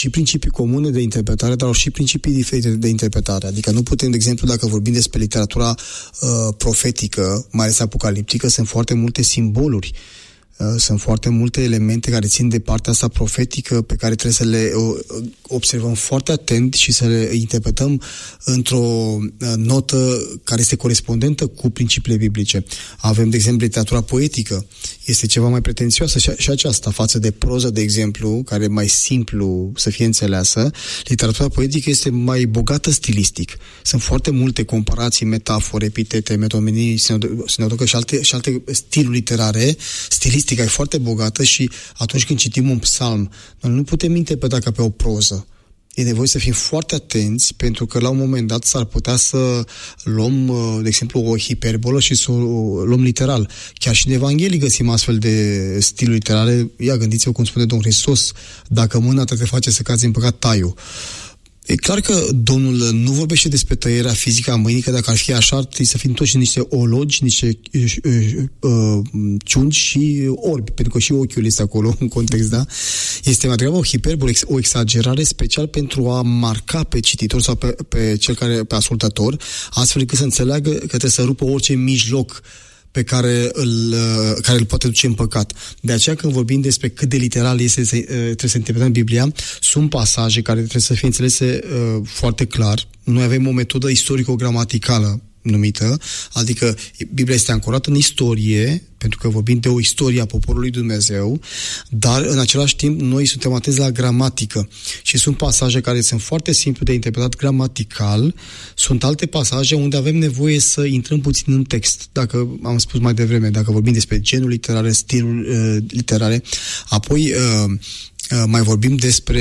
și principii comune de interpretare, dar și principii diferite de interpretare. Adică nu putem, de exemplu, dacă vorbim despre literatura profetică, mai ales apocaliptică, sunt foarte multe simboluri. Sunt foarte multe elemente care țin de partea asta profetică pe care trebuie să le observăm foarte atent și să le interpretăm într-o notă care este corespondentă cu principiile biblice. Avem, de exemplu, literatura poetică. Este ceva mai pretențioasă și aceasta față de proză, de exemplu, care e mai simplu să fie înțeleasă. Literatura poetică este mai bogată stilistic. Sunt foarte multe comparații, metafore, epitete, metomenii, sinodocă și alte stiluri literare. Stilistica e foarte bogată și atunci când citim un psalm, noi nu putem interpreta ca pe o proză. E nevoie să fim foarte atenți, pentru că la un moment dat s-ar putea să luăm, de exemplu, o hiperbolă și să o luăm literal. Chiar și în Evanghelii găsim astfel de stiluri literare. Ia, gândiți-vă cum spune Domnul Hristos: dacă mâna te face să cazi în păcat, tai-o. E clar că Domnul nu vorbește despre tăierea fizică a mâinii, că dacă ar fi așa, ar trebui să fim toți niște ologi, niște ciungi și orbi, pentru că și ochiul este acolo în context, da? Este mai degrabă o hiperbolă, o exagerare special pentru a marca pe cititor sau pe cel care, pe ascultător, astfel încât să înțeleagă că trebuie să rupă orice mijloc pe care îl poate duce în păcat. De aceea, când vorbim despre cât de literal trebuie să interpretăm Biblia, sunt pasaje care trebuie să fie înțelese foarte clar. Noi avem o metodă istorico-gramaticală numită, adică Biblia este ancorată în istorie, pentru că vorbim de o istorie a poporului Dumnezeu, dar în același timp noi suntem atenți la gramatică și sunt pasaje care sunt foarte simplu de interpretat gramatical, sunt alte pasaje unde avem nevoie să intrăm puțin în text. Dacă am spus mai devreme, dacă vorbim despre genul literare, stilul literare, apoi mai vorbim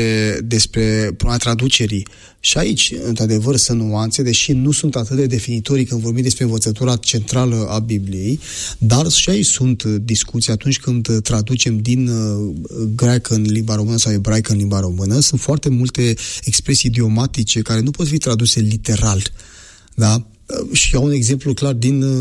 despre problema traducerii. Și aici, într-adevăr, sunt nuanțe, deși nu sunt atât de definitorii când vorbim despre învățătura centrală a Bibliei, dar și aici sunt discuții atunci când traducem din greacă în limba română sau ebraică în limba română. Sunt foarte multe expresii idiomatice care nu pot fi traduse literal. Da? Și iau un exemplu clar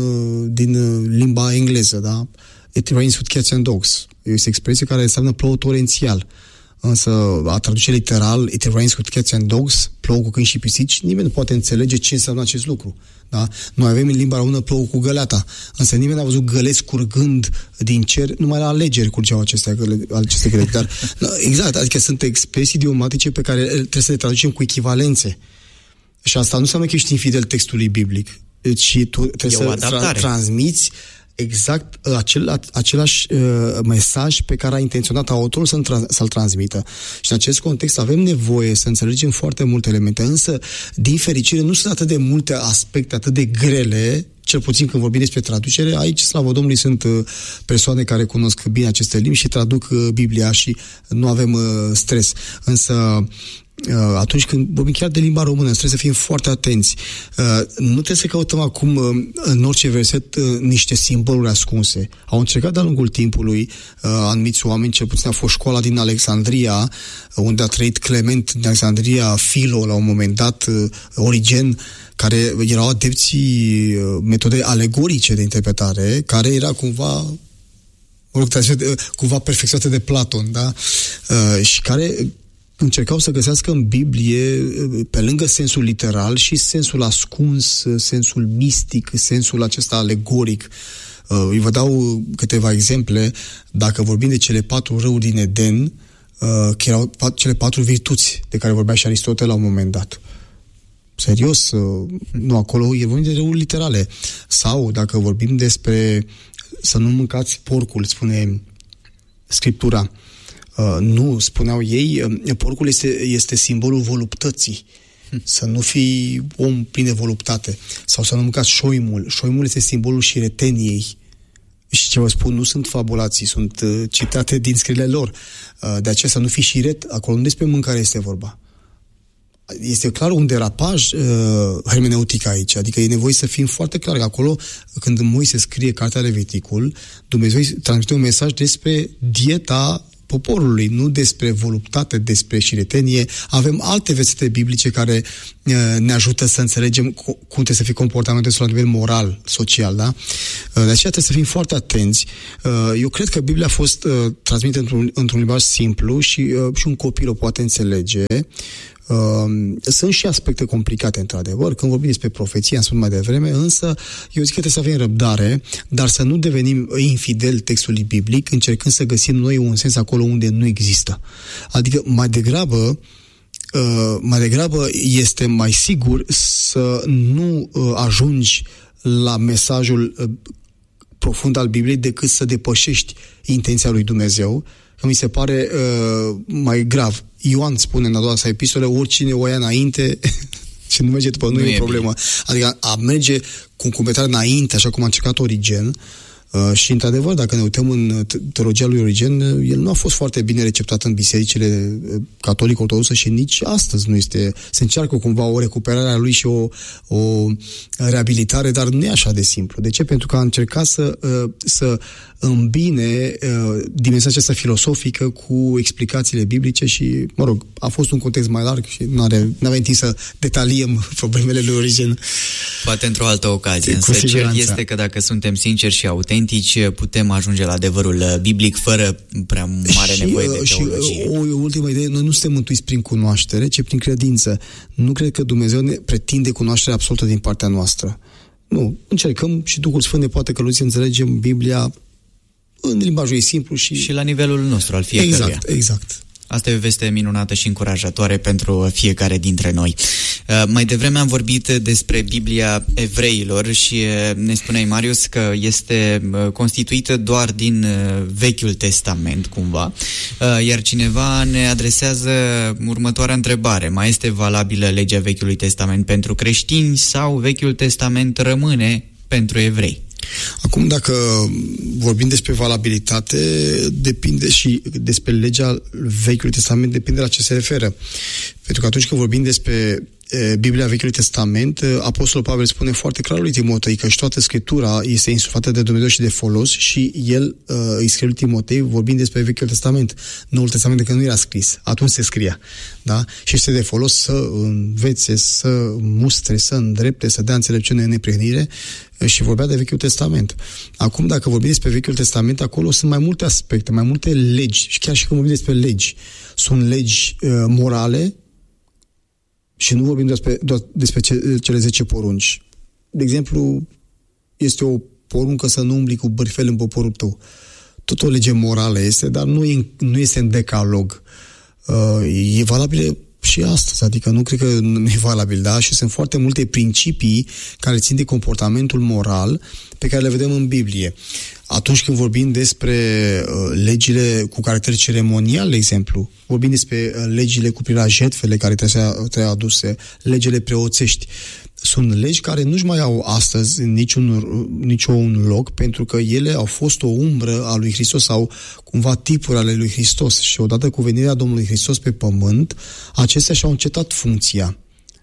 din limba engleză. Da? It rains with cats and dogs. Este o expresie care înseamnă plouă torențial. Însă, a traduce literal, it rains with cats and dogs, plouă cu câini și pisici, nimeni nu poate înțelege ce înseamnă acest lucru. Da? Noi avem în limba română plouă cu găleata, însă nimeni n-a văzut găleți curgând din cer, numai la alegeri curgeau aceste găleți. Dar, exact, adică sunt expresii idiomatice pe care trebuie să le traducem cu echivalențe. Și asta nu înseamnă că ești infidel textului biblic, ci tu trebuie să transmiți exact același mesaj pe care a intenționat autorul să-l transmită. Și în acest context avem nevoie să înțelegem foarte multe elemente, însă, din fericire, nu sunt atât de multe aspecte atât de grele, cel puțin când vorbim despre traducere. Aici, slavă Domnului, sunt persoane care cunosc bine aceste limbi și traduc Biblia și nu avem stres. Însă, atunci când vorbim chiar de limba română, trebuie să fim foarte atenți. Nu trebuie să căutăm acum în orice verset niște simboluri ascunse. Au încercat de-a lungul timpului anumiți oameni, cel puțin a fost școala din Alexandria, unde a trăit Clement din Alexandria, Philo la un moment dat, Origen, care erau adepții metode alegorice de interpretare, care era cumva perfecționată de Platon, da? Și care încercau să găsească în Biblie, pe lângă sensul literal, și sensul ascuns, sensul mistic, sensul acesta alegoric. Îi vă dau câteva exemple. Dacă vorbim de cele 4 râuri din Eden, că erau cele 4 virtuți de care vorbea și Aristotel la un moment dat. Serios, nu, acolo e vorbim de râuri literale. Sau dacă vorbim despre să nu mâncați porcul, spune Scriptura. Nu, spuneau ei, porcul este simbolul voluptății. Să nu fii om plin de voluptate. Sau să nu mâncați șoimul. Șoimul este simbolul șireteniei. Și ce vă spun, nu sunt fabulații, sunt citate din scrierile lor. De aceea să nu fii șiret, acolo nu despre mâncare este vorba. Este clar un derapaj hermeneutic aici, adică e nevoie să fim foarte clar că acolo, când Moise scrie Cartea Leviticul, Dumnezeu transmite un mesaj despre dieta poporului, nu despre voluptate, despre șiretenie. Avem alte versete biblice care ne ajută să înțelegem cum trebuie să fie comportamentul la nivel moral, social, da? De aceea trebuie să fim foarte atenți. Eu cred că Biblia a fost transmisă într-un limbaj simplu și un copil o poate înțelege. Sunt și aspecte complicate, într-adevăr, când vorbim despre profeție, am spus mai devreme, însă eu zic că trebuie să avem răbdare, dar să nu devenim infideli textului biblic, încercând să găsim noi un sens acolo unde nu există. Adică mai degrabă este mai sigur să nu ajungi la mesajul profund al Bibliei decât să depășești intenția lui Dumnezeu, că mi se pare mai grav. Ioan spune în a doua sa epistolă, oricine o ia înainte și nu merge după nu e o problemă. Adică a merge cu completare înainte, așa cum a încercat Origen. Și, într-adevăr, dacă ne uităm în teologia lui Origen, el nu a fost foarte bine receptat în bisericile catolic-ortodoxe și nici astăzi nu este. Se încearcă cumva o recuperare a lui și o reabilitare, dar nu e așa de simplu. De ce? Pentru că a încercat să îmbine dimensiunea aceasta filosofică cu explicațiile biblice și, mă rog, a fost un context mai larg și n-avem timp să detaliem problemele lui Origen. Poate într-o altă ocazie, însă cert este că dacă suntem sinceri și autentici, putem ajunge la adevărul biblic fără prea mare nevoie de teologie. O ultimă idee, noi nu suntem mântuiți prin cunoaștere, ci prin credință. Nu cred că Dumnezeu ne pretinde cunoaștere absolută din partea noastră. Nu, încercăm și Duhul Sfânt ne poate călăuzi să înțelegem Biblia în limbajul ei simplu și la nivelul nostru, al fiecăruia. Exact. Asta e o veste minunată și încurajatoare pentru fiecare dintre noi. Mai devreme am vorbit despre Biblia evreilor și ne spuneai, Marius, că este constituită doar din Vechiul Testament, cumva. Iar cineva ne adresează următoarea întrebare. Mai este valabilă legea Vechiului Testament pentru creștini sau Vechiul Testament rămâne pentru evrei? Acum, dacă vorbim despre valabilitate, depinde și despre legea Vechiului Testament, depinde la ce se referă. Pentru că atunci când vorbim despre Biblia Vechiului Testament, Apostolul Pavel spune foarte clar lui Timotei că și toată Scriptura este insuflată de Dumnezeu și de folos și el îi scrie lui Timotei vorbind despre Vechiul Testament. Noul Testament încă nu era scris, atunci se scria. Da? Și este de folos să învețe, să mustre, să îndrepte, să dea înțelepciune în neprihănire și vorbea de Vechiul Testament. Acum, dacă vorbim despre Vechiul Testament, acolo sunt mai multe aspecte, mai multe legi și chiar și când vorbim despre legi. Sunt legi morale și nu vorbim despre cele 10 porunci. De exemplu, este o poruncă să nu umbli cu bârfel în poporul tău. Tot o lege morală este, dar nu este în decalog. E valabilă și astăzi, adică nu cred că nu e valabil, da? Și sunt foarte multe principii care țin de comportamentul moral pe care le vedem în Biblie. Atunci când vorbim despre legile cu caracter ceremonial, de exemplu, vorbim despre legile cu privire la jertfele care trebuie aduse, legile preoțești, sunt legi care nu-și mai au astăzi niciun loc, pentru că ele au fost o umbră a lui Hristos sau cumva tipuri ale lui Hristos și odată cu venirea Domnului Hristos pe pământ, acestea și-au încetat funcția.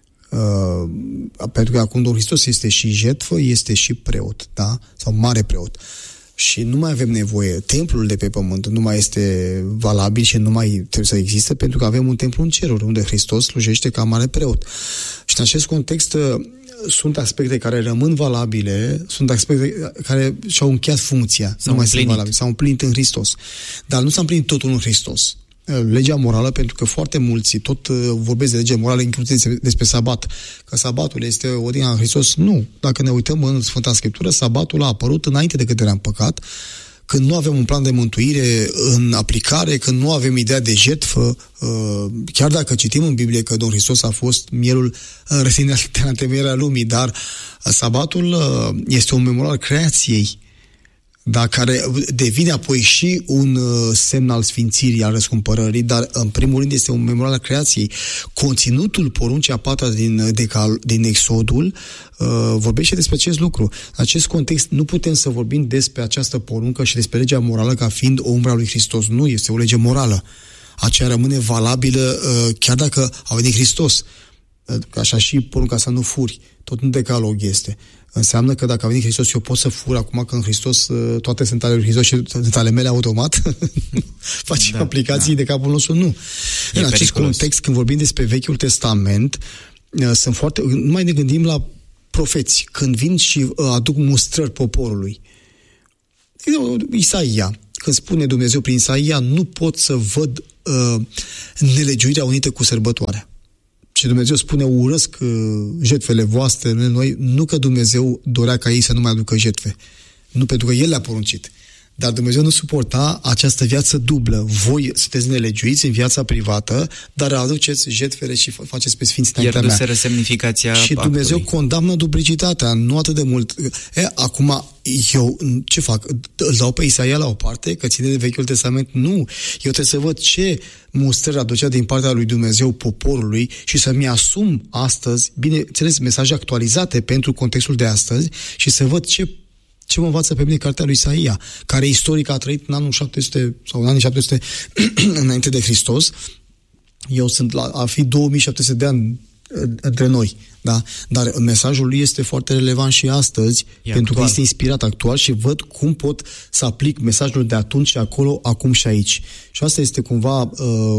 Pentru că acum Domnul Hristos este și jertfă, este și preot, da? Sau mare preot. Și nu mai avem nevoie, templul de pe pământ nu mai este valabil și nu mai trebuie să existe, pentru că avem un templu în ceruri, unde Hristos slujește ca mare preot. Și în acest context sunt aspecte care rămân valabile, sunt aspecte care și-au încheiat funcția, nu mai sunt valabile, s-au împlinit în Hristos. Dar nu s-a împlinit totul în Hristos. Legea morală, pentru că foarte mulți tot vorbesc de legea morală, inclusiv despre sabat, că sabatul este ordinea în Hristos. Nu. Dacă ne uităm în Sfânta Scriptură, sabatul a apărut înainte de căderea în păcat, când nu avem un plan de mântuire în aplicare, când nu avem ideea de jertfă, chiar dacă citim în Biblie că Domnul Hristos a fost mielul răstignit de la întemeierea lumii, dar sabatul este un memorial al creației, dar care devine apoi și un semn al sfințirii, al răscumpărării, dar în primul rând este un memorial al creației. Conținutul poruncii a patra din Exodul vorbește despre acest lucru. În acest context nu putem să vorbim despre această poruncă și despre legea morală ca fiind o umbră a lui Hristos. Nu, este o lege morală. Aceea rămâne valabilă chiar dacă a venit Hristos. Așa și porunca să nu furi, tot în decalog este. Înseamnă că dacă a venit Hristos, eu pot să fur acum că în Hristos toate sunt ale lui Hristos și sunt ale mele automat? Facem aplicații de capul nostru? Nu. În acest context, când vorbim despre Vechiul Testament, nu mai ne gândim la profeți, când vin și aduc mustrări poporului. Isaia, când spune Dumnezeu prin Isaia, nu pot să văd nelegiuirea unită cu sărbătoarea. Și Dumnezeu spune, urăsc jertfele voastre, noi, nu că Dumnezeu dorea ca ei să nu mai aducă jertfe, nu pentru că El le-a poruncit. Dar Dumnezeu nu suporta această viață dublă. Voi sunteți nelegiuiți în viața privată, dar aduceți jertfele și faceți pe sfinți înaintea mea. Pierduseră semnificația și Dumnezeu actului. Condamnă duplicitatea, nu atât de mult. Acum, eu ce fac? Îl dau pe Isaia la o parte, că ține de Vechiul Testament? Nu. Eu trebuie să văd ce mustrări aducea din partea lui Dumnezeu poporului și să-mi asum astăzi, bineînțeles, mesaje actualizate pentru contextul de astăzi și să văd ce mă învață pe mine cartea lui Isaia, care istoric a trăit în anul 700 sau în anii 700 înainte de Hristos. Eu sunt a fi 2700 de ani între noi, da? Dar mesajul lui este foarte relevant și astăzi, pentru că este inspirat actual și văd cum pot să aplic mesajul de atunci și acolo, acum și aici. Și asta este cumva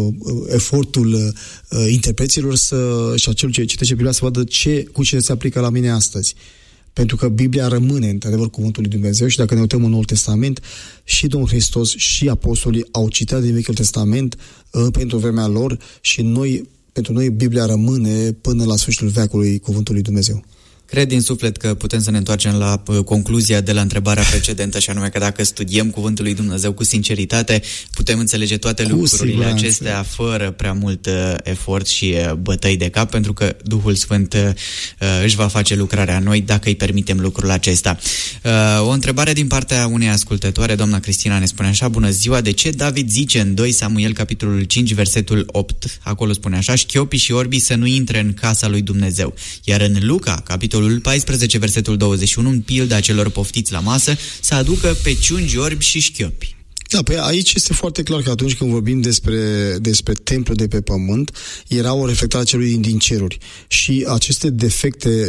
efortul interpreților și a celor ce citește Biblia să vadă cu ce se aplică la mine astăzi. Pentru că Biblia rămâne, într-adevăr, cuvântul lui Dumnezeu și dacă ne uităm în Noul Testament, și Domnul Hristos și apostolii au citat din Vechiul Testament pentru vremea lor și pentru noi Biblia rămâne până la sfârșitul veacului cuvântul lui Dumnezeu. Cred din suflet că putem să ne întoarcem la concluzia de la întrebarea precedentă și anume că dacă studiem cuvântul lui Dumnezeu cu sinceritate, putem înțelege toate lucrurile acestea fără prea mult efort și bătăi de cap, pentru că Duhul Sfânt își va face lucrarea în noi dacă îi permitem lucrul acesta. O întrebare din partea unei ascultătoare, doamna Cristina ne spune așa: bună ziua, de ce David zice în 2 Samuel capitolul 5 versetul 8, acolo spune așa: șchiopii și orbii să nu intre în casa lui Dumnezeu, iar în Luca capitolul 14, versetul 21, în pilda celor poftiți la masă, să aducă pe ciungi, orbi și șchiopi. Da, păi aici este foarte clar că atunci când vorbim despre templul de pe pământ, era o reflectare a celui din ceruri. Și aceste defecte,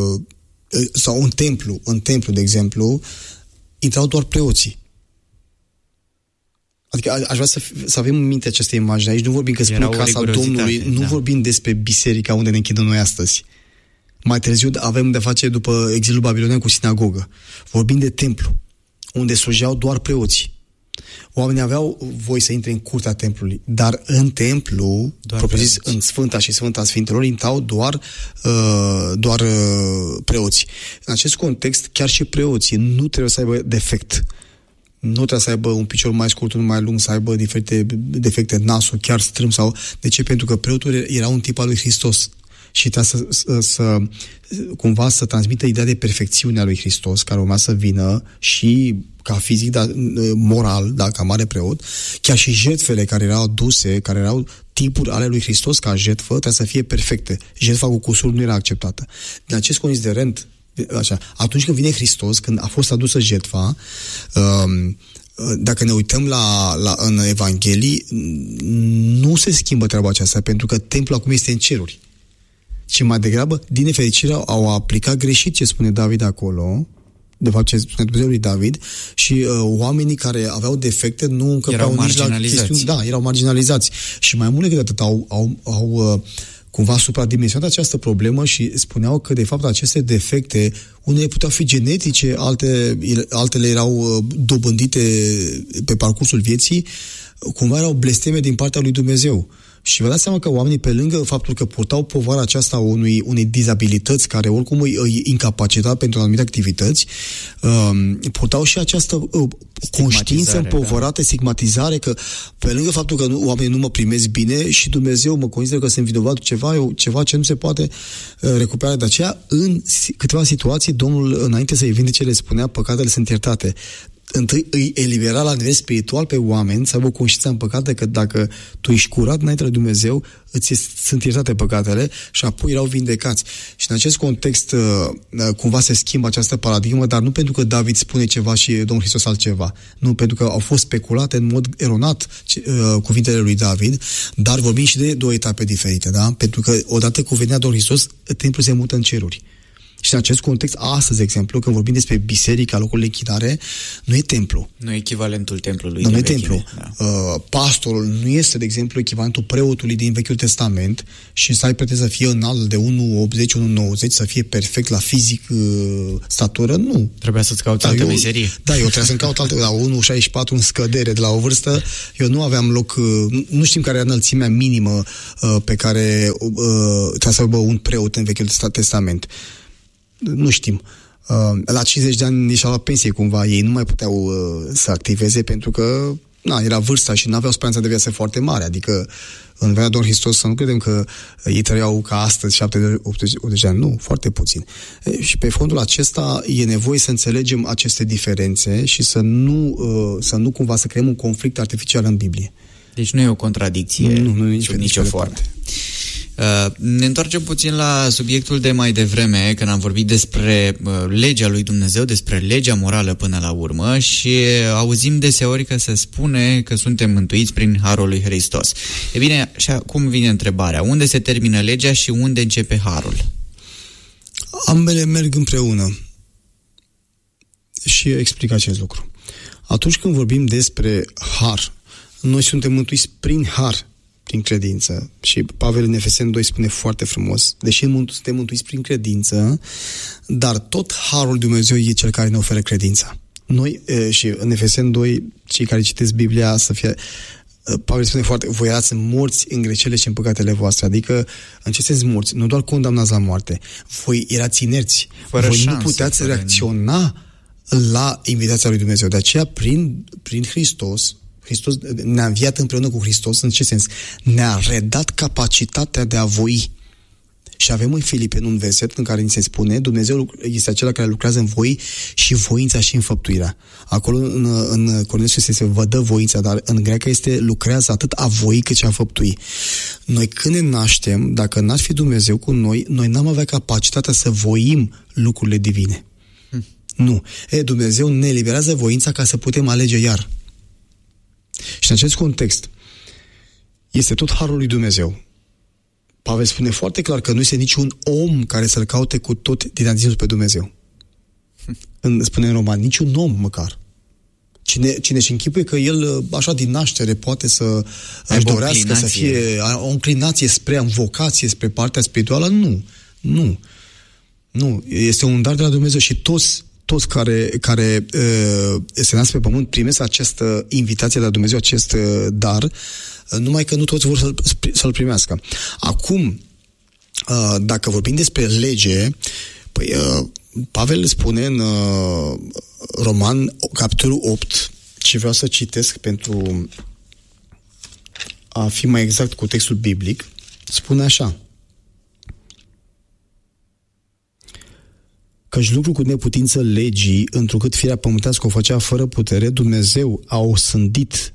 sau în templu, de exemplu, intrau doar preoții. Adică aș vrea să avem în minte această imagine. Aici nu vorbim că spune casa Domnului, nu vorbim despre biserica unde ne închidăm noi astăzi. Mai târziu avem de face, după exilul babilonian, cu sinagogă. Vorbim de templu, unde slujeau doar preoții. Oamenii aveau voie să intre în curtea templului, dar în templu, propriu-zis, în Sfânta și Sfânta Sfintelor, intrau doar preoții. În acest context, chiar și preoții nu trebuie să aibă defect. Nu trebuie să aibă un picior mai scurt, unul mai lung, să aibă diferite defecte, nasul chiar strâmb sau... De ce? Pentru că preotul era un tip al lui Hristos. Și trebuie cumva să transmită ideea de perfecțiune a lui Hristos, care urma să vină și ca fizic, dar moral, da, ca mare preot. Chiar și jertfele care erau aduse, care erau tipuri ale lui Hristos ca jertfă, trebuie să fie perfecte. Jertfa cu cusur nu era acceptată. Din acest considerent, așa, atunci când vine Hristos, când a fost adusă jertfa, dacă ne uităm în Evanghelii, nu se schimbă treaba aceasta, pentru că templul acum este în ceruri. Și mai degrabă, din nefericire, au aplicat greșit ce spune David acolo, de fapt ce spune Dumnezeu lui David, și oamenii care aveau defecte nu încăpeau nici la chestiuni. Da, erau marginalizați. Și mai mult decât atât, au cumva supradimensionat această problemă și spuneau că, de fapt, aceste defecte, unele puteau fi genetice, altele erau dobândite pe parcursul vieții, cumva erau blesteme din partea lui Dumnezeu. Și vă dați seama că oamenii, pe lângă faptul că purtau povara aceasta unei dizabilități care oricum îi incapacita pentru anumite activități, purtau și această conștiință împovărată, stigmatizare, că pe lângă faptul că oamenii nu mă primesc bine și Dumnezeu mă consideră că sunt vinovat ceva ce nu se poate recupera. De aceea, în câteva situații, Domnul, înainte să-i vindece, le spunea: păcatele sunt iertate. Întâi îi elibera la nivel spiritual pe oameni să aibă conștiința în păcate, că dacă tu ești curat înainte de Dumnezeu, sunt iertate păcatele și apoi erau vindecați. Și în acest context cumva se schimbă această paradigmă, dar nu pentru că David spune ceva și Domnul Hristos altceva. Nu, pentru că au fost speculate în mod eronat cuvintele lui David, dar vorbim și de două etape diferite, da? Pentru că odată cu venirea Domnului Hristos, templul se mută în ceruri. Și în acest context, astăzi, de exemplu, când vorbim despre biserica, locul de închinare, nu e templu. Nu e echivalentul templului. Nu e templu. Da. Pastorul nu este, de exemplu, echivalentul preotului din Vechiul Testament și să ai pretenzia să fie înalt de 1,80, 1,90, să fie perfect la fizic, statură, nu. Trebuia să-ți cauți altă meserie. Da, eu trebuia să-mi caut altă, la 1,64 în scădere de la o vârstă, eu nu aveam loc, nu știm care era înălțimea minimă pe care trebuia să aibă un preot în Vechiul Testament. Nu știm. La 50 de ani nici la pensie cumva ei nu mai puteau să activeze pentru că era vârsta și nu aveau speranța de viață foarte mare. Adică în vremea Domnului Hristos să nu credem că ei trăiau ca astăzi 70-80 de ani. Nu, foarte puțin. Și pe fondul acesta e nevoie să înțelegem aceste diferențe și să nu cumva să creăm un conflict artificial în Biblie. Deci nu e o contradicție. Nu nicio formă. Ne întoarcem puțin la subiectul de mai devreme, când am vorbit despre legea lui Dumnezeu, despre legea morală până la urmă și auzim deseori că se spune că suntem mântuiți prin harul lui Hristos. E bine, și acum vine întrebarea, unde se termină legea și unde începe harul? Ambele merg împreună și explic acest lucru. Atunci când vorbim despre har, noi suntem mântuiți prin har, prin credință. Și Pavel în Efeseni 2 spune foarte frumos, deși suntem mântuiți prin credință, dar tot harul lui Dumnezeu e cel care ne oferă credința. Noi, și în Efeseni 2, cei care citesc Biblia, să fie, Pavel spune foarte, voi erați morți în greșelile și în păcatele voastre, adică în ce sens morți? Nu doar condamnați la moarte, voi erați inerți, voi nu puteați reacționa la invitația lui Dumnezeu. De aceea, prin Hristos ne-a înviat împreună cu Hristos, în ce sens? Ne-a redat capacitatea de a voi. Și avem în Filipeni un verset în care ni se spune, Dumnezeu este acela care lucrează în voi și voința și înfăptuirea. Acolo în Corneliu se vă dă voința, dar în greacă este lucrează atât a voi cât și a înfăptui. Noi când ne naștem, dacă n-ar fi Dumnezeu cu noi n-am avea capacitatea să voim lucrurile divine. Nu. Dumnezeu ne eliberează voința ca să putem alege iar. Și în acest context este tot harul lui Dumnezeu. Pavel spune foarte clar că nu este niciun om care să-L caute cu tot din adinsul pe Dumnezeu. Spune în Roman, niciun om măcar. Cine și închipuie că el, așa din naștere, poate să își dorească să fie o înclinație spre, o vocație spre partea spirituală, nu. Este un dar de la Dumnezeu și toți care se nasc pe pământ primesc această invitație de la Dumnezeu, acest dar, numai că nu toți vor să-l primească. Acum, dacă vorbim despre lege, Pavel spune în Roman, capitolul 8, și vreau să citesc pentru a fi mai exact cu textul biblic, spune așa: căci lucru cu neputință legii, întrucât firea pământească o făcea fără putere, Dumnezeu a osândit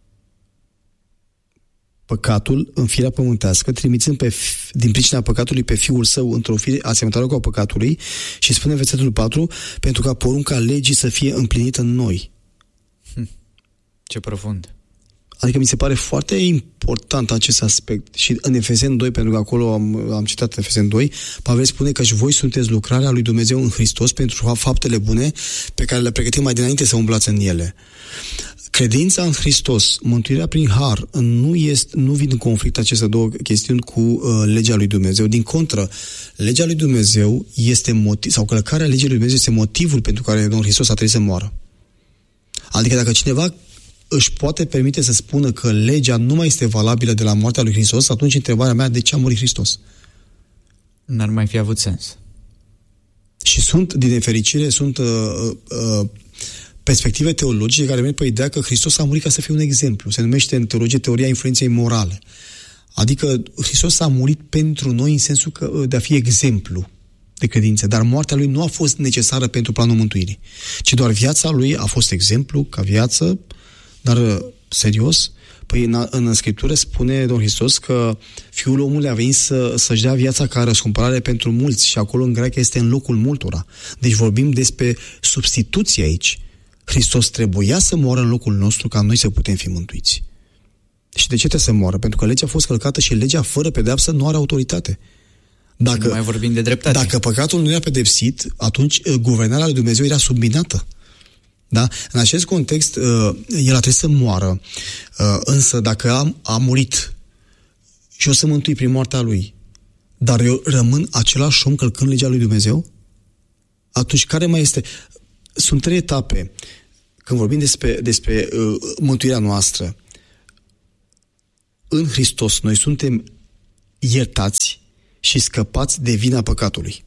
păcatul în firea pământească, trimițând din pricina păcatului pe Fiul Său într-o fire asemănătoare cu a păcatului, și spune în versetul 4, pentru ca porunca legii să fie împlinită în noi. Ce profund! Adică mi se pare foarte important acest aspect. Și în Efeseni 2, pentru că acolo am citat Efeseni 2, Pavel spune că și voi sunteți lucrarea lui Dumnezeu în Hristos pentru faptele bune pe care le pregătim mai dinainte să umblați în ele. Credința în Hristos, mântuirea prin har, nu vin în conflict aceste două chestiuni cu legea lui Dumnezeu. Din contră, legea lui Dumnezeu este motiv, sau călcarea legii lui Dumnezeu este motivul pentru care Domnul Hristos a trebuit să moară. Adică dacă cineva își poate permite să spună că legea nu mai este valabilă de la moartea lui Hristos, atunci întrebarea mea, de ce a murit Hristos? N-ar mai fi avut sens. Și din nefericire, perspective teologice care merg pe ideea că Hristos a murit ca să fie un exemplu. Se numește în teologie teoria influenței morale. Adică Hristos a murit pentru noi în sensul de a fi exemplu de credință, dar moartea lui nu a fost necesară pentru planul mântuirii, ci doar viața lui a fost exemplu ca viață. Dar, serios, în Scriptură spune Domnul Hristos că Fiul omului a venit să-și dea viața ca răscumpărare pentru mulți și acolo în greacă este în locul multora. Deci vorbim despre substituție aici. Hristos trebuia să moară în locul nostru ca noi să putem fi mântuiți. Și de ce trebuie să moară? Pentru că legea a fost călcată și legea fără pedeapsă nu are autoritate. Nu mai vorbim de dreptate. Dacă păcatul nu era pedepsit, atunci guvernarea lui Dumnezeu era subminată. Da? În acest context, el a trebuit să moară, însă dacă a murit și o să mântui prin moartea lui, dar eu rămân același om călcând legea lui Dumnezeu, atunci care mai este? Sunt 3 etape. Când vorbim despre mântuirea noastră, în Hristos noi suntem iertați și scăpați de vina păcatului.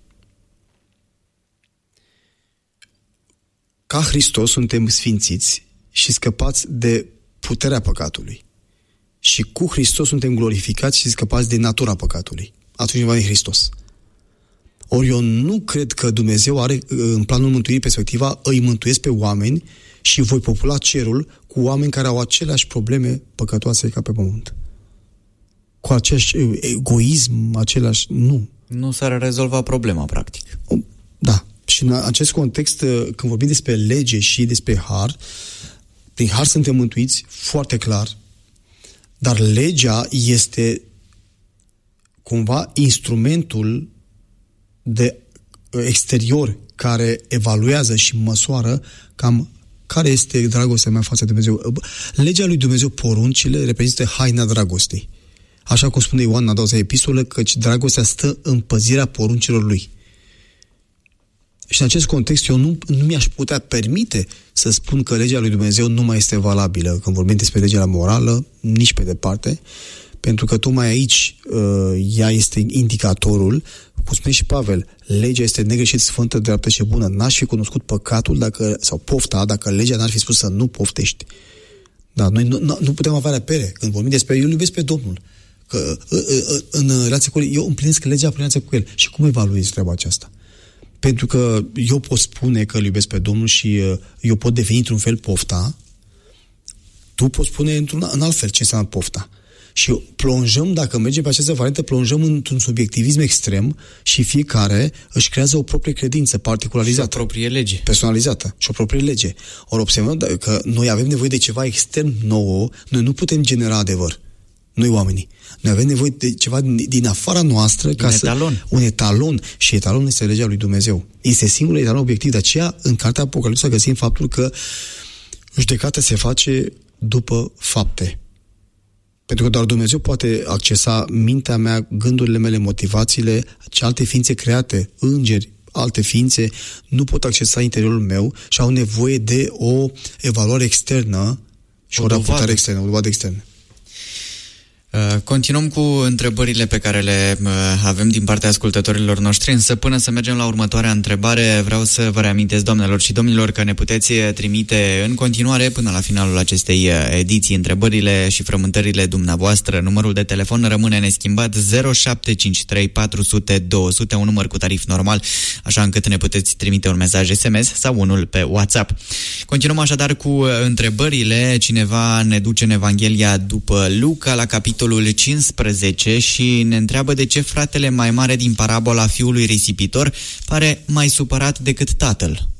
Ca Hristos suntem sfințiți și scăpați de puterea păcatului. Și cu Hristos suntem glorificați și scăpați de natura păcatului. Atunci va în Hristos. Ori eu nu cred că Dumnezeu are în planul mântuirii perspectiva îi mântuiesc pe oameni și voi popula cerul cu oameni care au aceleași probleme păcătoase ca pe pământ. Cu același egoism, același... Nu. Nu s-ar rezolva problema, practic. Da. Și în acest context, când vorbim despre lege și despre har, prin har suntem mântuiți, foarte clar, dar legea este cumva instrumentul de exterior care evaluează și măsoară cam care este dragostea mea față de Dumnezeu. Legea lui Dumnezeu, poruncile, reprezintă haina dragostei. Așa cum spune Ioan în a 20-a epistolă, căci dragostea stă în păzirea poruncilor lui. Și în acest context eu nu mi-aș putea permite să spun că legea lui Dumnezeu nu mai este valabilă când vorbim despre legea morală, nici pe departe, pentru că tocmai aici ea este indicatorul, cum spune și Pavel, legea este negreșit, sfântă, dreaptă și bună. N-aș fi cunoscut păcatul sau pofta dacă legea n-ar fi spus să nu poftești. Da, noi nu putem avea repere când vorbim despre eu îl iubesc pe Domnul. Că în relație cu el, eu împlinesc legea în relație cu el. Și cum evaluezi treaba aceasta? Pentru că eu pot spune că îl iubesc pe Domnul și eu pot defini într-un fel pofta, tu poți spune în alt fel ce înseamnă pofta. Și plonjăm, dacă mergem pe această variantă, plonjăm într-un subiectivism extrem și fiecare își creează o proprie credință particularizată. Și o proprie lege. Personalizată. Și o proprie lege. Ori observăm că noi avem nevoie de ceva extern nouă, noi nu putem genera adevăr. Noi oamenii. Noi avem nevoie de ceva din afara noastră un etalon. Și etalonul este legea lui Dumnezeu. Este singurul etalon obiectiv. De aceea, în cartea Apocalipsa găsim faptul că judecata se face după fapte. Pentru că doar Dumnezeu poate accesa mintea mea, gândurile mele, motivațiile, ce alte ființe create, îngeri, alte ființe, nu pot accesa interiorul meu și au nevoie de o evaluare externă și o raportare externă, o dovadă externă. Continuăm cu întrebările pe care le avem din partea ascultătorilor noștri, însă până să mergem la următoarea întrebare, vreau să vă reamintesc, doamnelor și domnilor, că ne puteți trimite în continuare până la finalul acestei ediții întrebările și frământările dumneavoastră. Numărul de telefon rămâne neschimbat 0753 400 200, un număr cu tarif normal, așa încât ne puteți trimite un mesaj SMS sau unul pe WhatsApp. Continuăm așadar cu întrebările. Cineva ne duce în Evanghelia după Luca la capitolul 15 și ne întreabă de ce fratele mai mare din parabola fiului risipitor pare mai supărat decât tatăl.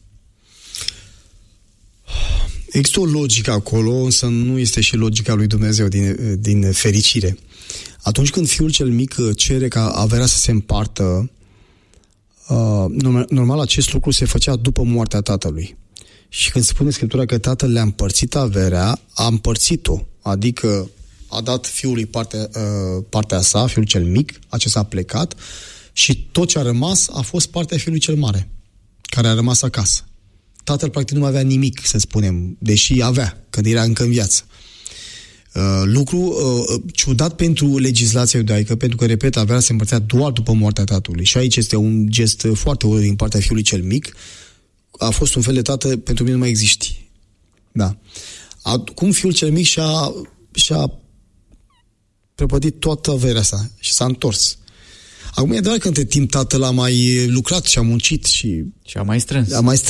Există o logică acolo, însă nu este și logica lui Dumnezeu din fericire. Atunci când fiul cel mic cere ca averea să se împartă, normal acest lucru se făcea după moartea tatălui. Și când spune Scriptura că tatăl le-a împărțit averea, a împărțit-o, adică a dat fiului partea sa, fiul cel mic, acesta a plecat și tot ce a rămas a fost partea fiului cel mare, care a rămas acasă. Tatăl practic nu mai avea nimic, să spunem, deși avea, când era încă în viață. Lucru ciudat pentru legislația iudaică, pentru că, repet, averea se împărțea doar după moartea tatălui. Și aici este un gest foarte urât din partea fiului cel mic. A fost un fel de tată, pentru mine nu mai existi. Da. Acum fiul cel mic și-a prăpădit toată averea sa și s-a întors. Acum e adevărat că între timp tatăl a mai lucrat și a muncit și a mai strâns.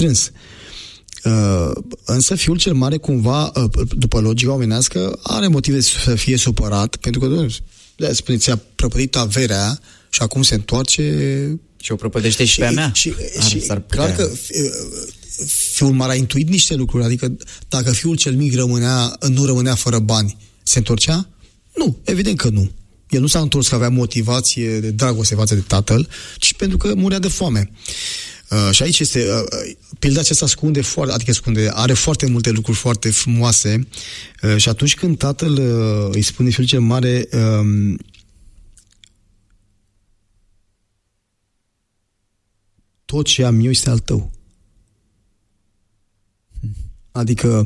Însă fiul cel mare cumva, după logica omenească, are motive să fie supărat, pentru că spune, ți-a prăpădit averea și acum se întoarce și o prăpădește și pe a mea. Și clar că fiul mare a intuit niște lucruri, adică dacă fiul cel mic nu rămânea fără bani, se întorcea? Nu, evident că nu. El nu s-a întors că avea motivație de dragoste față de tatăl, ci pentru că murea de foame. Și aici este, pilda aceasta are foarte multe lucruri foarte frumoase și atunci când tatăl îi spune fiul cel mare, tot ce am eu este al tău. Adică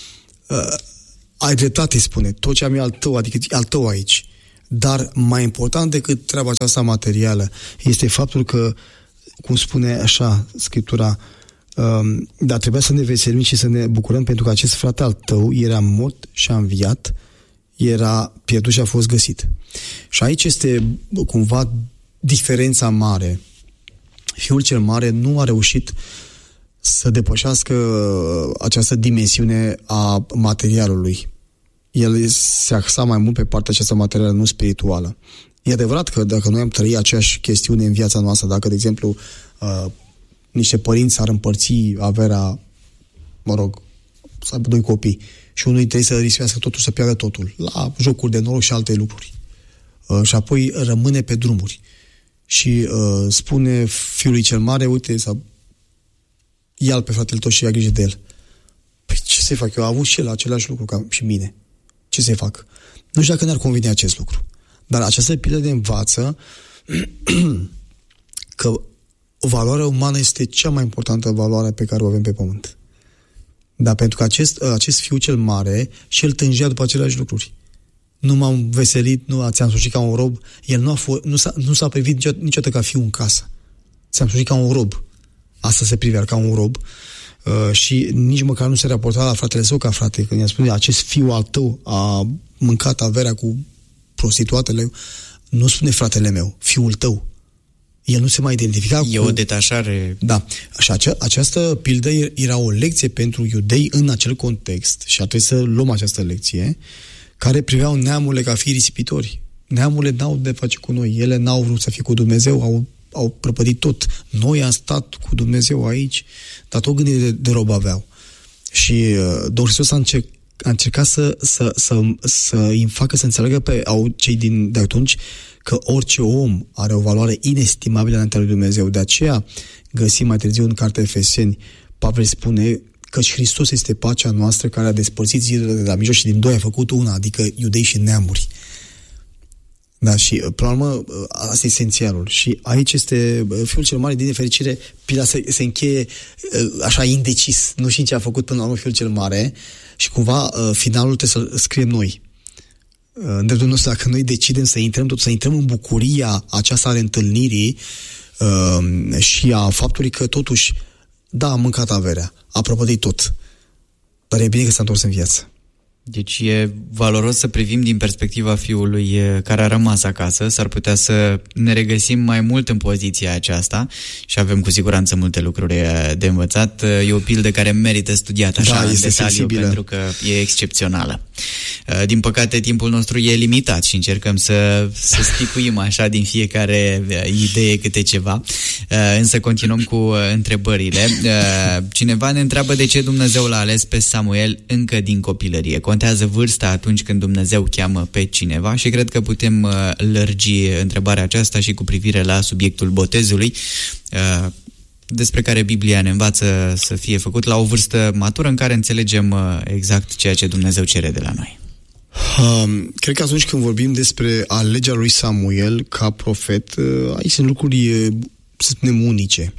ai dreptate, spune, tot ce am eu al tău, adică e al tău aici. Dar mai important decât treaba aceasta materială este faptul că, cum spune așa Scriptura, dar trebuia să ne veselim și să ne bucurăm pentru că acest frate al tău era mort și a înviat, era pierdut și a fost găsit. Și aici este cumva diferența mare. Fiul cel mare nu a reușit să depășească această dimensiune a materialului. El se axa mai mult pe partea aceasta materială, nu spirituală. E adevărat că dacă noi am trăit aceeași chestiune în viața noastră, dacă, de exemplu, niște părinți ar împărți averea, să aibă 2 copii și unul trebuie să rispească totul, să piardă totul, la jocuri de noroc și alte lucruri. Și apoi rămâne pe drumuri. Și spune fiului cel mare, uite, să ia-l pe fratele tău și ia grijă de el. Păi ce să fac? Eu am avut și el același lucru ca și mine. Ce să fac? Nu știu dacă ne-ar conveni acest lucru. Dar această pildă de învață că valoarea umană este cea mai importantă valoare pe care o avem pe pământ. Dar pentru că acest fiu cel mare și el tângea după aceleași lucruri. Nu m-am veselit, ți-am slujit ca un rob. El nu s-a privit niciodată ca fiu în casă. Ți-am slujit ca un rob. Asta se privea ca un rob. Și nici măcar nu se raporta la fratele său ca frate. Când i-a spus, acest fiu al tău a mâncat averea cu prostituatele, nu spune fratele meu, fiul tău. El nu se mai identifica cu... o detașare. Da. Și această pildă era o lecție pentru iudei în acel context și a trebuit să luăm această lecție, care priveau neamurile ca fiii risipitori. Neamurile n-au de face cu noi. Ele n-au vrut să fie cu Dumnezeu, au prăpădit tot. Noi am stat cu Dumnezeu aici, dar tot gândire de rob aveau. Și Domnul Hristos a încercat să îi facă să înțeleagă pe cei de atunci că orice om are o valoare inestimabilă înaintea lui Dumnezeu. De aceea găsim mai târziu în cartea Efeseni, Pavel spune că și Hristos este pacea noastră care a despărțit zidurile de la mijloc și din doi a făcut una, adică iudei și neamuri. Da, și până la urmă, asta e esențialul. Și aici este fiul cel mare, din nefericire, pila se încheie așa indecis. Nu știm ce a făcut până la urmă fiul cel mare și cumva finalul trebuie să-l scriem noi. În dreptul nostru, dacă noi decidem să intrăm în bucuria aceasta ale întâlnirii și a faptului că totuși, da, a mâncat averea, a prăpădit tot, dar e bine că s-a întors în viață. Deci e valoros să privim din perspectiva fiului care a rămas acasă. S-ar putea să ne regăsim mai mult în poziția aceasta și avem cu siguranță multe lucruri de învățat. E o pildă care merită studiată așa în detaliu, sensibilă, pentru că e excepțională. Din păcate, timpul nostru e limitat și încercăm să spicuim așa din fiecare idee câte ceva. Însă continuăm cu întrebările. Cineva ne întreabă de ce Dumnezeu l-a ales pe Samuel încă din copilărie. Contează vârsta atunci când Dumnezeu cheamă pe cineva și cred că putem lărgi întrebarea aceasta și cu privire la subiectul botezului, despre care Biblia ne învață să fie făcut la o vârstă matură în care înțelegem exact ceea ce Dumnezeu cere de la noi. Cred că atunci când vorbim despre alegerea lui Samuel ca profet, aici sunt lucruri, să spunem, unice.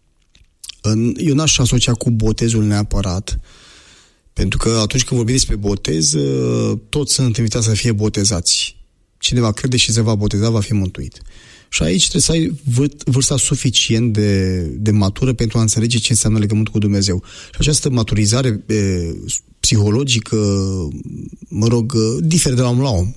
Eu n-aș asocia cu botezul neapărat, pentru că atunci când vorbim despre botez, toți sunt invitați să fie botezați. Cine va crede și se va boteza va fi mântuit. Și aici trebuie să ai vârsta suficient de matură pentru a înțelege ce înseamnă legământul cu Dumnezeu. Și această maturizare psihologică, diferă de la om la om.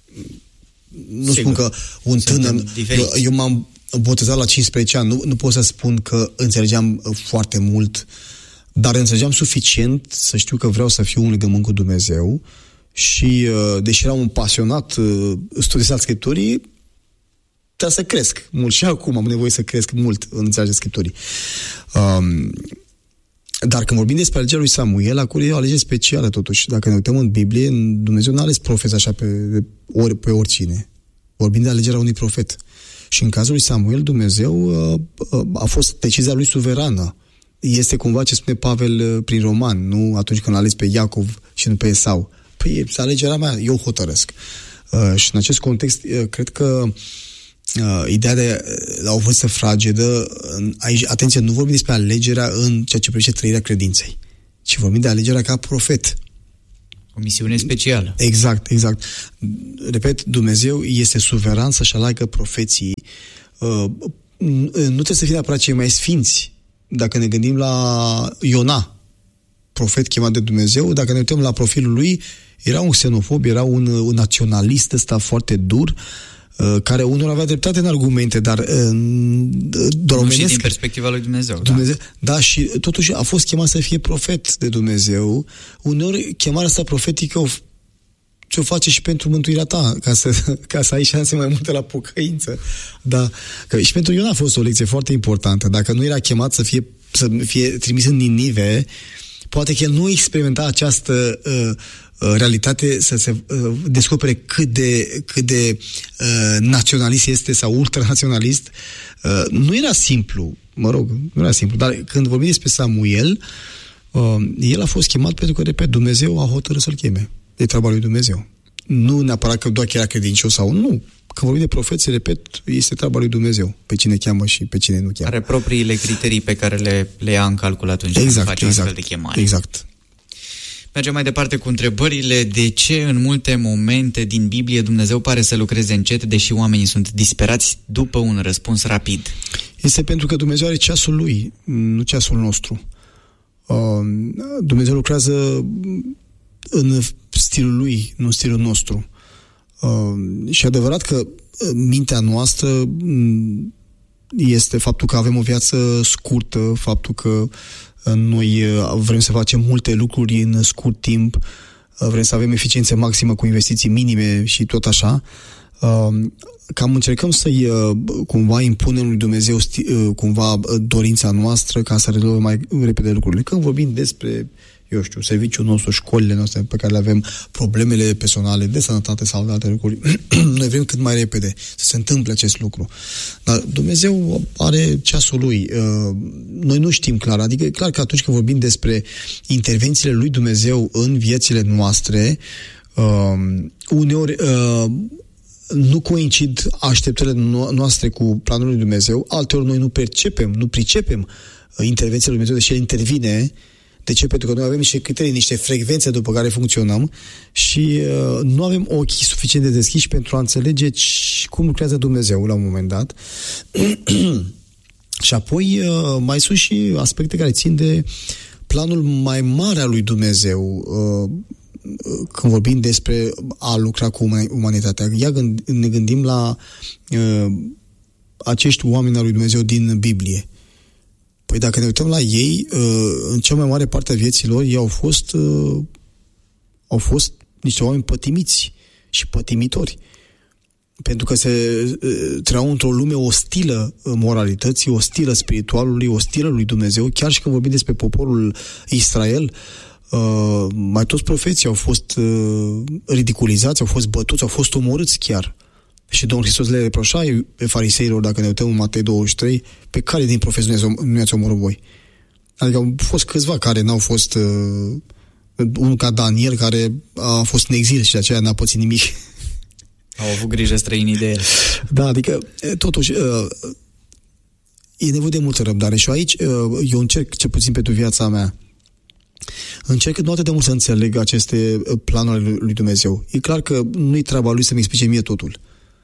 Nu spun că un tânăr... Eu m-am botezat la 15 ani, nu pot să spun că înțelegeam foarte mult, dar înțelegeam suficient să știu că vreau să fiu un legământ cu Dumnezeu și, deși eram un pasionat studiat Scripturii, trebuie să cresc mult și acum am nevoie să cresc mult în înțelegerea Scripturii. Dar când vorbim despre alegerea lui Samuel, acolo e o alegere specială totuși. Dacă ne uităm în Biblie, Dumnezeu n-a ales profeți așa pe oricine. Vorbim de alegerea unui profet. Și în cazul lui Samuel, Dumnezeu a fost decizia lui suverană. Este cumva ce spune Pavel prin Roman, nu atunci când a ales pe Iacov și nu pe Esau. Păi, e alegerea mea, eu hotărăsc. Și în acest context, cred că ideea de la o vârstă fragedă, aici, atenție, nu vorbim despre alegerea în ceea ce privește trăirea credinței, ci vorbim de alegerea ca profet. O misiune specială. Exact. Repet, Dumnezeu este suveran să-și aleagă profeții. Nu trebuie să fie neapărat cei mai sfinți. Dacă ne gândim la Iona, profet chemat de Dumnezeu, dacă ne uităm la profilul lui, era un xenofob, era un naționalist ăsta foarte dur, care unul avea dreptate în argumente, dar doar omenesc. Și din perspectiva lui Dumnezeu. Da, și totuși a fost chemat să fie profet de Dumnezeu. Uneori chemarea asta profetică ce-o face și pentru mântuirea ta, ca să ai șanse mai multe la pocăință. Da. Că și pentru Iona a fost o lecție foarte importantă. Dacă nu era chemat să fie trimis în Ninive, poate că el nu experimenta această realitate, să se descopere cât de naționalist este sau ultranaționalist. Nu era simplu, dar când vorbim despre Samuel, el a fost chemat pentru că, repet, Dumnezeu a hotărât să-l cheme. E treaba lui Dumnezeu. Nu neapărat că doar că era credincios sau nu. Când vorbim de profeți, repet, este treaba lui Dumnezeu. Pe cine cheamă și pe cine nu cheamă. Are propriile criterii pe care le ia în calcul atunci când face astfel de chemare. Exact. Mergem mai departe cu întrebările. De ce în multe momente din Biblie Dumnezeu pare să lucreze încet, deși oamenii sunt disperați după un răspuns rapid? Este pentru că Dumnezeu are ceasul lui, nu ceasul nostru. Dumnezeu lucrează în stilul lui, nu în stilul nostru. Și adevărat că mintea noastră este faptul că avem o viață scurtă, faptul că noi vrem să facem multe lucruri în scurt timp, vrem să avem eficiență maximă cu investiții minime și tot așa. Cam încercăm să-i cumva impunem lui Dumnezeu cumva dorința noastră ca să rezolvăm mai repede lucrurile. Când vorbim despre, serviciul nostru, școlile noastre pe care le avem, problemele personale de sănătate sau de alte lucruri, noi vrem cât mai repede să se întâmple acest lucru. Dar Dumnezeu are ceasul lui. Noi nu știm clar. Adică e clar că atunci când vorbim despre intervențiile lui Dumnezeu în viețile noastre, uneori nu coincid așteptările noastre cu planul lui Dumnezeu, alteori noi nu pricepem intervenția lui Dumnezeu, deși El intervine. De ce? Pentru că noi avem niște criterii, niște frecvențe după care funcționăm și nu avem ochii suficient de deschiși pentru a înțelege cum lucrează Dumnezeu la un moment dat. Și apoi mai sunt și aspecte care țin de planul mai mare al lui Dumnezeu când vorbim despre a lucra cu umanitatea. Ne gândim la acești oameni al lui Dumnezeu din Biblie. Păi dacă ne uităm la ei, în cea mai mare parte a vieții lor, ei au fost niște oameni pătimiți și pătimitori. Pentru că se trăiau într-o lume ostilă moralității, ostilă spiritualului, ostilă lui Dumnezeu. Chiar și când vorbim despre poporul Israel, mai toți profeții au fost ridiculizați, au fost bătuți, au fost omorâți chiar. Și Domnul Hristos le reproșa pe fariseilor, dacă ne uităm în Matei 23, pe care din profeți nu i-ați omorât voi. Adică au fost câțiva care n-au fost, unul ca Daniel, care a fost în exil și de aceea n-a pățit nimic. Au avut grijă străinii de el. Da, adică, totuși, e nevoie de multă răbdare. Și aici, eu încerc, cel puțin pentru viața mea, încerc nu atât de mult să înțeleg aceste planuri lui Dumnezeu. E clar că nu-i treaba lui să-mi explice mie totul.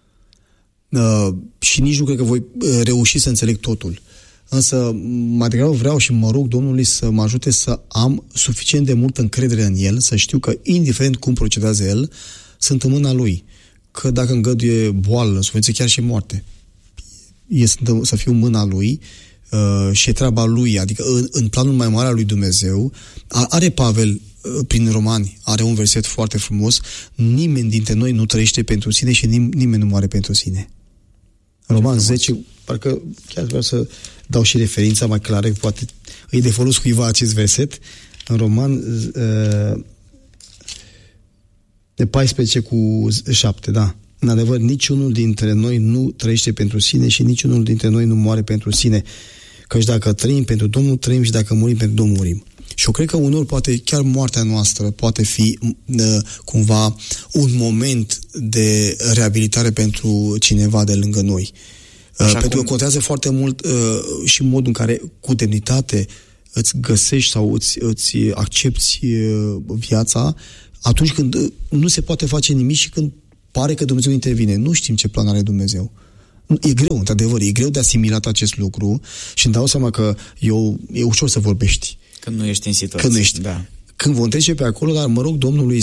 Și nici nu cred că voi reuși să înțeleg totul. Însă mai degrabă vreau și mă rog Domnului să mă ajute să am suficient de multă încredere în El, să știu că indiferent cum procedează El, sunt în mâna Lui. Că dacă îngăduie boală, suferință, chiar și moarte, să fiu în mâna Lui și e treaba Lui. Adică în planul mai mare al lui Dumnezeu are Pavel prin Romani, are un verset foarte frumos: nimeni dintre noi nu trăiește pentru sine și nimeni nu moare pentru sine. Roman 10, parcă chiar vreau să dau și referința mai clară, poate îi de folos cuiva acest verset, în Roman de 14 cu 7, da. În adevăr, niciunul dintre noi nu trăiește pentru sine și niciunul dintre noi nu moare pentru sine. Căci dacă trăim pentru Domnul, trăim, și dacă murim pentru Domnul, murim. Și eu cred că uneori poate chiar moartea noastră poate fi cumva un moment de reabilitare pentru cineva de lângă noi. Pentru că contează foarte mult și modul în care cu demnitate îți găsești sau îți accepti viața atunci când nu se poate face nimic și când pare că Dumnezeu intervine. Nu știm ce plan are Dumnezeu. E greu, într-adevăr, e greu de asimilat acest lucru și îmi dau seama că e ușor să vorbești. Când nu ești în situație. Când vom trece pe acolo, dar mă rog Domnului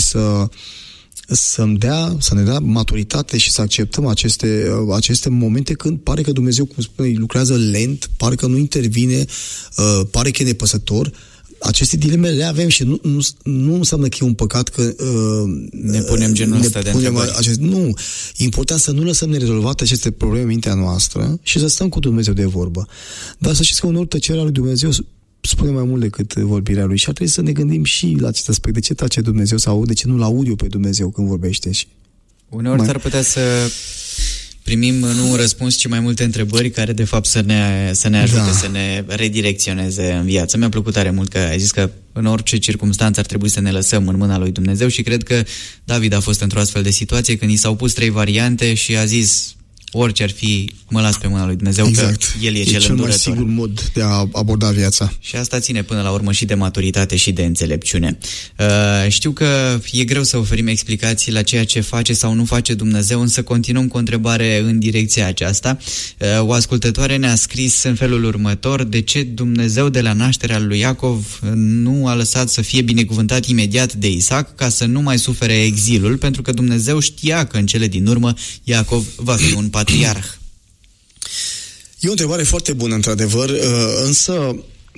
să ne dea maturitate și să acceptăm aceste momente când pare că Dumnezeu, cum spune, lucrează lent, pare că nu intervine, pare că e nepăsător. Aceste dileme le avem și nu înseamnă că e un păcat că ne punem genul ăsta de întrebări. Nu. E important să nu lăsăm nerezolvate aceste probleme în mintea noastră și să stăm cu Dumnezeu de vorbă. Dar să știți că uneori tăcerea lui Dumnezeu spune mai mult decât vorbirea lui și ar trebui să ne gândim și la acest aspect. De ce tace Dumnezeu sau de ce nu-l aud eu pe Dumnezeu când vorbește? Uneori s-ar putea să primim nu un răspuns, ci mai multe întrebări care de fapt să ne ajute, să ne redirecționeze în viață. Mi-a plăcut tare mult că ai zis că în orice circunstanță ar trebui să ne lăsăm în mâna lui Dumnezeu și cred că David a fost într-o astfel de situație când i s-au pus 3 variante și a zis: orice ar fi, mă las pe mâna lui Dumnezeu, exact. Că El e cel îndurător. Mai sigur mod de a aborda viața. Și asta ține până la urmă și de maturitate și de înțelepciune. Știu că e greu să oferim explicații la ceea ce face sau nu face Dumnezeu, însă continuăm cu o întrebare în direcția aceasta. O ascultătoare ne-a scris în felul următor: de ce Dumnezeu de la nașterea lui Iacov nu a lăsat să fie binecuvântat imediat de Isaac ca să nu mai sufere exilul, pentru că Dumnezeu știa că în cele din urmă Iacov va fi un patriarh? E o întrebare foarte bună, într-adevăr, însă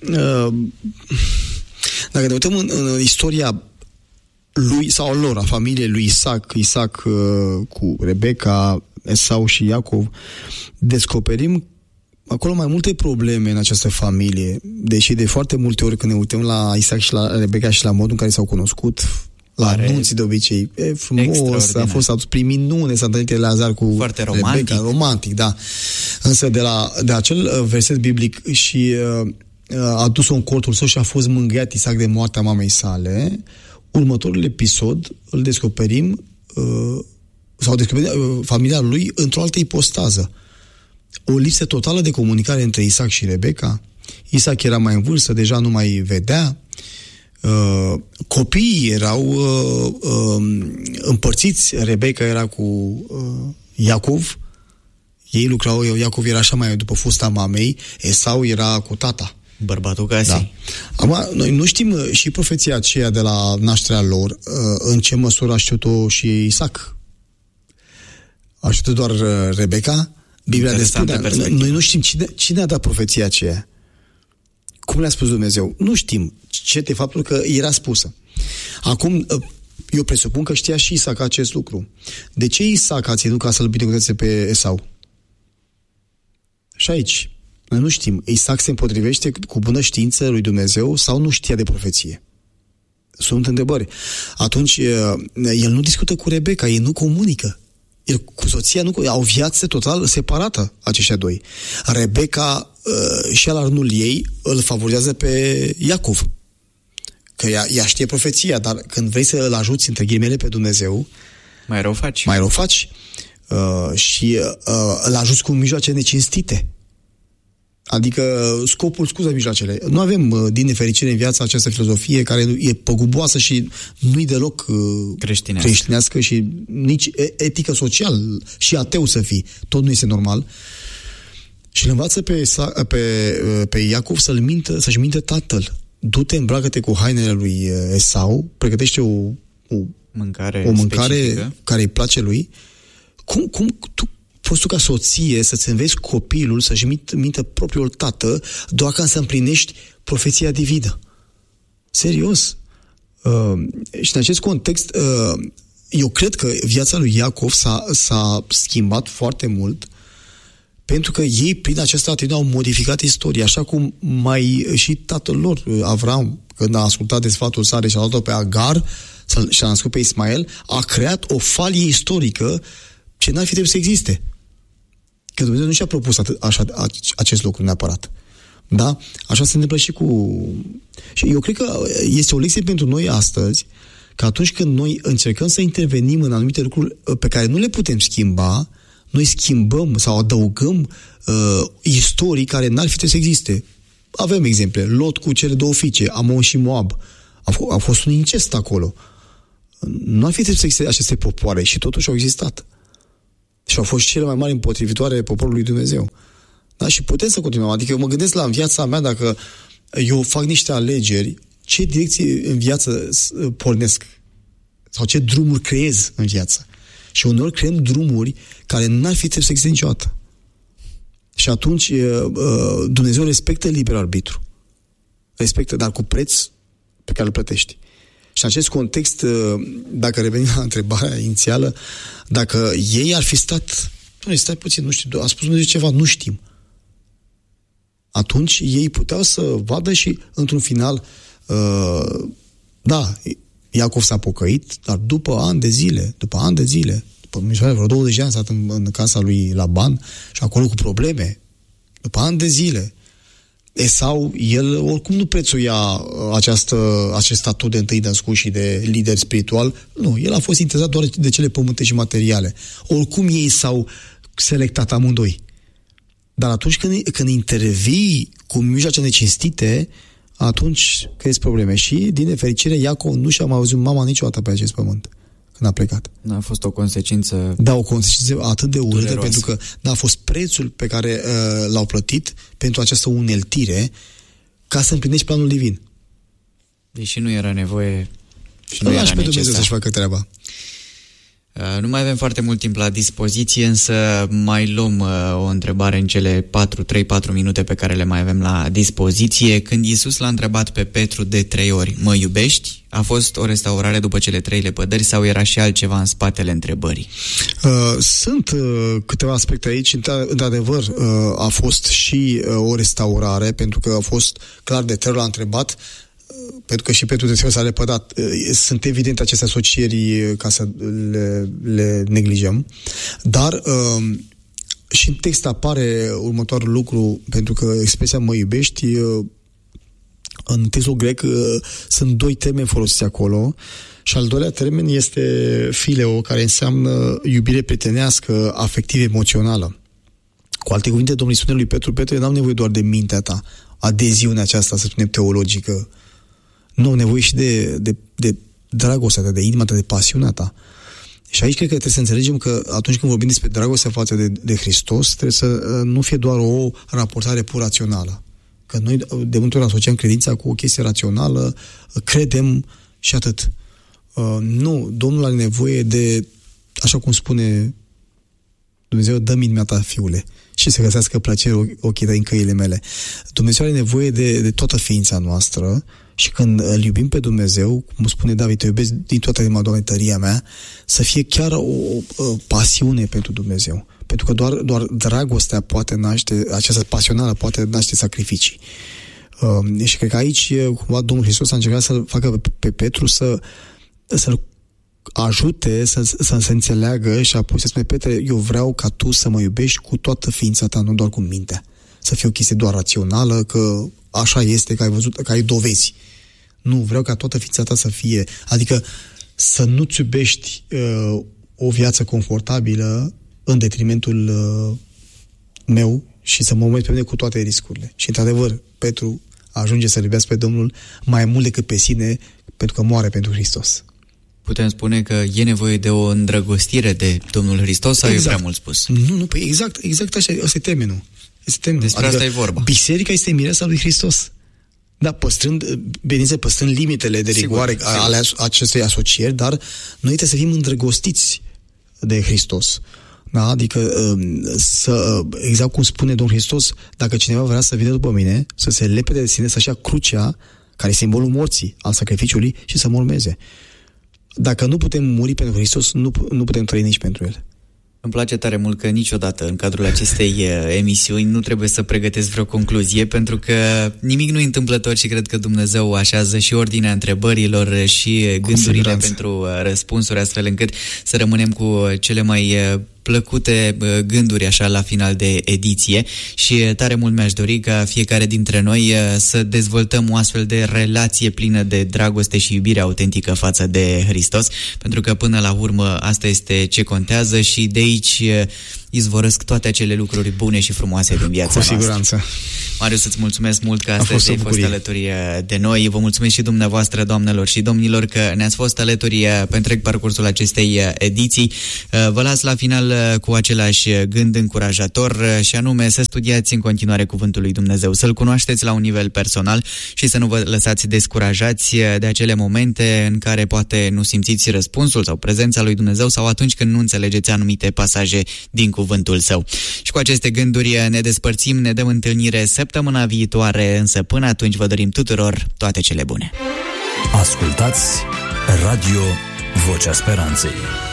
dacă ne uităm în istoria lui sau lor, a familiei lui Isaac cu Rebecca, Esau și Iacov, descoperim acolo mai multe probleme în această familie, deși de foarte multe ori când ne uităm la Isaac și la Rebecca și la modul în care s-au cunoscut, la anunții de obicei, e frumos, a fost prin minune, s-a întâlnit Eleazar cu foarte Rebecca, romantic, da. Însă de acel verset biblic și a dus-o în cortul său și a fost mângâiat Isaac de moartea mamei sale, următorul episod îl descoperim sau descoperim familia lui într-o altă ipostază. O lipsă totală de comunicare între Isaac și Rebecca. Isaac era mai în vârstă, deja nu mai vedea. Copiii erau împărțiți. Rebecca era cu Iacov, ei lucrau, Iacov era așa mai după fusta mamei, Esau era cu tata, bărbatul casei. Da. Acum, noi nu știm și profeția aceea de la nașterea lor, în ce măsură a știut-o și Isaac. A știut doar Rebecca. Biblia ne spune, noi nu știm cine a dat profeția aceea. Cum le-a spus Dumnezeu? Nu știm. Ce de faptul că era spusă. Acum, eu presupun că știa și Isaac acest lucru. De ce Isaac a ținut ca să-l binecuvânteze pe Esau? Și aici, noi nu știm. Isaac se împotrivește cu bună știință lui Dumnezeu sau nu știa de profeție? Sunt întrebări. Atunci, el nu discută cu Rebecca, ei nu comunică. El cu soția au viață total separată, aceștia doi. Rebecca și la rândul ei îl favorizează pe Iacov. Că ea știe profeția, dar când vrei să îl ajuți între ghilimele pe Dumnezeu, mai rău faci. Și îl ajuți cu mijloace necinstite. Adică scopul scuză mijloacele. Nu avem, din nefericire, în viața această filozofie care e păguboasă și nu-i deloc creștinească și nici etică social și ateu să fii. Tot nu este normal. Și îl învață pe Iacov să-și mintă tatăl. Du-te, îmbracă-te cu hainele lui Esau, pregătește o mâncare care îi place lui. Cum poți tu ca soție să-ți înveți copilul să-și mintă propriul tată doar ca să împlinești profeția divină? Serios. Și în acest context, eu cred că viața lui Iacov s-a schimbat foarte mult pentru că ei, prin această atitudine, au modificat istoria, așa cum mai și tatăl lor, Avram, când a ascultat de sfatul sare și a luat-o pe Agar și a născut pe Ismael, a creat o falie istorică ce n-ar fi trebuit să existe. Că Dumnezeu nu și-a propus acest lucru neapărat. Da? Așa se întâmplă și cu... Și eu cred că este o lecție pentru noi astăzi, că atunci când noi încercăm să intervenim în anumite lucruri pe care nu le putem schimba, noi schimbăm sau adăugăm istorii care n-ar fi trebuit să existe. Avem exemple. Lot cu cele două fiice, Amon și Moab. A fost un incest acolo. Nu ar fi trebuit să existe aceste popoare și totuși au existat. Și au fost cele mai mari împotrivitoare poporului Dumnezeu. Da? Și putem să continuăm. Adică eu mă gândesc la viața mea, dacă eu fac niște alegeri, ce direcții în viață pornesc? Sau ce drumuri creez în viață? Și uneori creăm drumuri care n-ar fi trebuit să existe niciodată. Și atunci Dumnezeu respectă liber arbitru. Respectă, dar cu preț pe care îl plătești. Și în acest context, dacă revenim la întrebarea inițială, dacă ei ar fi stat, stai puțin, nu știu, a spus Dumnezeu ceva, nu știm. Atunci ei puteau să vadă și, într-un final, da, Iacov s-a pocăit, dar după ani de zile, după vreo 20 de ani s-a stat în casa lui Laban și acolo cu probleme, după ani de zile. Esau, el oricum nu prețuia acest statut de întâi născut și de lider spiritual. Nu, el a fost interesat doar de cele pământe și materiale. Oricum ei s-au selectat amândoi. Dar atunci când intervii cu mijloace necinstite, atunci crezi probleme. Și, din nefericire, Iacov nu și-a mai auzit mama niciodată pe acest pământ când a plecat. A fost o consecință... Da, o consecință atât de urâtă, pentru că a fost prețul pe care l-au plătit pentru această uneltire ca să împlinești planul divin. Deși nu era nevoie și nu era necesar. Dumnezeu să-și facă treaba. Nu mai avem foarte mult timp la dispoziție, însă mai luăm o întrebare în cele 3-4 minute pe care le mai avem la dispoziție. Când Iisus l-a întrebat pe Petru de 3 ori, mă iubești? A fost o restaurare după cele 3 lepădări sau era și altceva în spatele întrebării? Sunt câteva aspecte aici. Într-adevăr, a fost și o restaurare, pentru că a fost clar de 3 ori l-a întrebat, pentru că și Petru de 3 ori s-a lepădat. Sunt evidente aceste asocieri ca să le neglijăm. Dar și în text apare următorul lucru, pentru că expresia mă iubești, în textul grec sunt 2 termeni folosiți acolo și al doilea termen este phileo, care înseamnă iubire prietenească, afectiv-emoțională. Cu alte cuvinte, Domnul îi spune lui Petru, n-am nevoie doar de mintea ta, adeziunea aceasta, să spunem, teologică. Nu, nevoie și de dragostea ta, de inima ta, de pasiunea ta. Și aici cred că trebuie să înțelegem că atunci când vorbim despre dragostea față de Hristos, trebuie să nu fie doar o raportare pur rațională. Că noi de multe ori asociem credința cu o chestie rațională, credem și atât. Nu, Domnul are nevoie de, așa cum spune Dumnezeu, dă-mi inimea ta, fiule, și să găsească plăcere ochii tăi în căile mele. Dumnezeu are nevoie de toată ființa noastră și când îl iubim pe Dumnezeu, cum spune David, te iubesc din toată inima, Doamne, tăria mea, să fie chiar o pasiune pentru Dumnezeu. Pentru că doar dragostea poate naște, această pasională poate naște sacrificii. Și cred că aici, cumva, Domnul Hristos a încercat să-l facă pe Petru să-l ajute să se înțeleagă și apoi să spune, Petre, eu vreau ca tu să mă iubești cu toată ființa ta, nu doar cu mintea. Să fie o chestie doar rațională, că așa este, că ai văzut, că ai dovezi. Nu, vreau ca toată ființa ta să fie, adică să nu-ți iubești o viață confortabilă în detrimentul meu și să mă urmezi pe mine cu toate riscurile. Și, într-adevăr, Petru ajunge să iubească pe Domnul mai mult decât pe sine, pentru că moare pentru Hristos. Putem spune că e nevoie de o îndrăgostire de Domnul Hristos sau e prea mult spus? Nu, păi exact așa, ăsta e termenul. Despre asta e vorba. Biserica este mireasa lui Hristos. Da, păstrând limitele de rigoare ale acestei asocieri, dar noi trebuie să fim îndrăgostiți de Hristos. Da? Adică, exact cum spune Domnul Hristos, dacă cineva vrea să vină după mine, să se lepede de sine, să-și ia crucea, care e simbolul morții, al sacrificiului, și să mă urmeze. Dacă nu putem muri pentru Hristos, nu putem trăi nici pentru El. Îmi place tare mult că niciodată în cadrul acestei emisiuni nu trebuie să pregătesc vreo concluzie, pentru că nimic nu e întâmplător și cred că Dumnezeu așează și ordinea întrebărilor și gândurile pentru răspunsuri, astfel încât să rămânem cu cele mai plăcute gânduri așa la final de ediție și tare mult mi-aș dori ca fiecare dintre noi să dezvoltăm o astfel de relație plină de dragoste și iubire autentică față de Hristos, pentru că până la urmă asta este ce contează și de aici izvorăsc toate acele lucruri bune și frumoase din viața noastră. Cu siguranță. Marius, îți mulțumesc mult că astăzi ai fost alături de noi. Vă mulțumesc și dumneavoastră, doamnelor și domnilor, că ne-ați fost alături pe întreg parcursul acestei ediții. Vă las la final cu același gând încurajator și anume să studiați în continuare Cuvântul lui Dumnezeu, să-L cunoașteți la un nivel personal și să nu vă lăsați descurajați de acele momente în care poate nu simțiți răspunsul sau prezența lui Dumnezeu sau atunci când nu înțelegeți anumite pasaje din Cuvântul Său. Și cu aceste gânduri ne despărțim, ne dăm întâlnire săptămâna viitoare, însă până atunci vă dorim tuturor toate cele bune. Ascultați Radio Vocea Speranței.